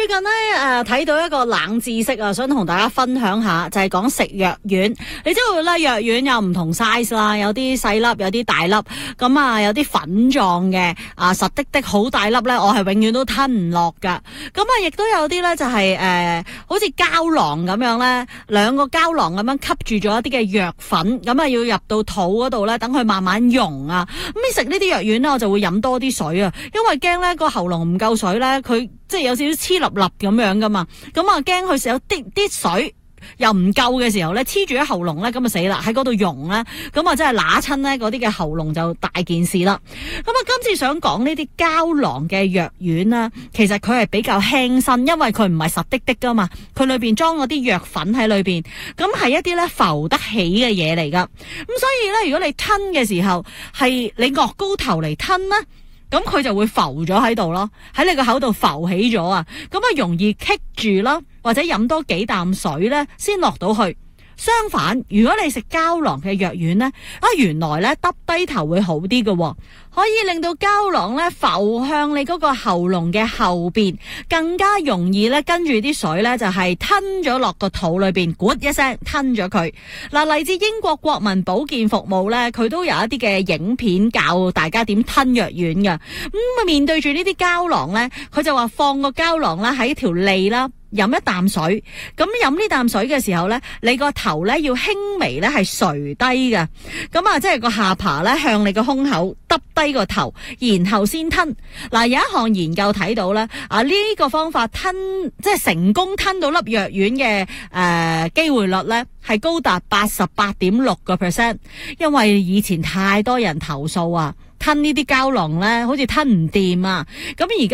近咧睇到一個冷知識啊，想同大家分享下，就係講食藥丸。你知道咧，藥丸有唔同 size 啦，有啲細粒，有啲大粒，咁啊有啲粉狀嘅啊，實的好大粒咧，我係永遠都吞唔落噶。咁啊，亦都有啲咧就係好似膠囊咁樣咧，兩個膠囊咁樣吸住咗一啲嘅藥粉，咁啊要入到肚嗰度咧，等佢慢慢溶啊。咁你食呢啲藥丸咧，我就會飲多啲水啊，因為驚咧個喉嚨唔夠水咧，佢即係有少少黐立立咁樣噶嘛，咁啊驚佢有啲水又唔夠嘅時候咧，黐住喺喉嚨咧，咁啊死啦，喺嗰度溶咧，咁啊真係揦親咧嗰啲嘅喉嚨就大件事啦。咁啊今次想講呢啲膠囊嘅藥丸啦，其實佢係比較輕身，因為佢唔係實的的噶嘛，佢裏邊裝嗰啲藥粉喺裏邊，咁係一啲咧浮得起嘅嘢嚟噶。咁所以咧，如果你吞嘅時候係你昂高頭嚟吞咧，咁佢就會浮咗喺度咯，喺你個口度浮起咗啊，咁啊容易棘住咯，或者飲多幾啖水咧先落到去。相反，如果你食膠囊嘅藥丸咧，原來咧耷低頭會好啲嘅，可以令到膠囊咧浮向你嗰個喉嚨嘅後邊，更加容易咧跟住啲水咧就係吞咗落個肚裏邊，咕一聲吞咗佢。嗱，嚟自英國國民保健服務咧，佢都有一啲嘅影片教大家點吞藥丸嘅。咁面對住呢啲膠囊咧，佢就話放個膠囊啦喺條脷啦，飲一啖水，咁飲呢啖水嘅時候咧，你個頭咧要輕微咧係垂低嘅，咁啊即係個下巴咧向你個胸口耷低個頭，然後先吞。嗱，有一項研究睇到咧，呢個方法吞即係成功吞到粒藥丸嘅機會率咧係高達 88.6%， 因為以前太多人投訴啊，吞呢啲膠囊咧好似吞唔掂啊，咁而家